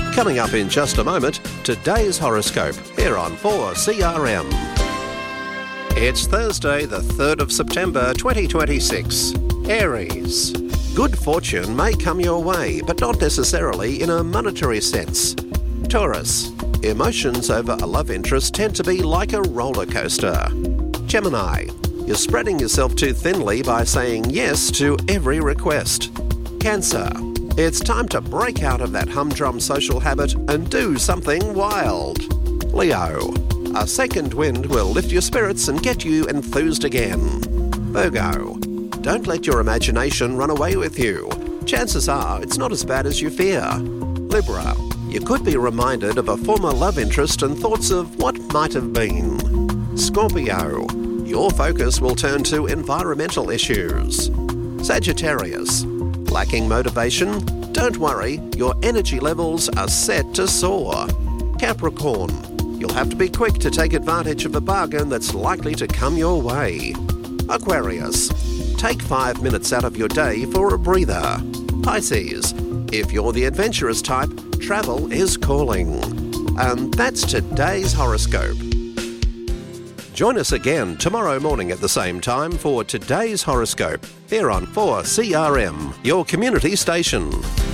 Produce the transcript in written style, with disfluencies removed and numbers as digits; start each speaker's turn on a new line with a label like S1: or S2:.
S1: Coming up in just a moment, today's horoscope here on 4CRM. It's Thursday, the 3rd of September 2026. Aries. Good fortune may come your way, but not necessarily in a monetary sense. Taurus. Emotions over a love interest tend to be like a roller coaster. Gemini. You're spreading yourself too thinly by saying yes to every request. Cancer. It's time to break out of that humdrum social habit and do something wild. Leo. A second wind will lift your spirits and get you enthused again. Virgo. Don't let your imagination run away with you. Chances are it's not as bad as you fear. Libra. You could be reminded of a former love interest and thoughts of what might have been. Scorpio. Your focus will turn to environmental issues. Sagittarius. Lacking motivation? Don't worry, your energy levels are set to soar. Capricorn. You'll have to be quick to take advantage of a bargain that's likely to come your way. Aquarius. Take 5 minutes out of your day for a breather. Pisces. If you're the adventurous type, travel is calling. And that's today's horoscope. Join us again tomorrow morning at the same time for today's horoscope here on 4CRM, your community station.